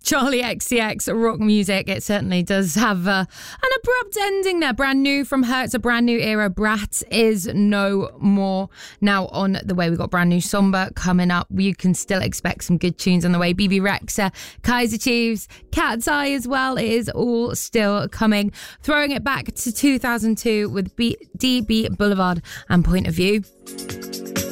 Charlie XCX rock music. It certainly does have an abrupt ending there. Brand new from her. It's a brand new era. Brat is no more. Now on the way, we've got brand new Somber coming up. You can still expect some good tunes on the way. BB Rexa, Kaiser Chiefs, Cat's Eye as well. It is all still coming. Throwing it back to 2002 with DB Boulevard and Point of View.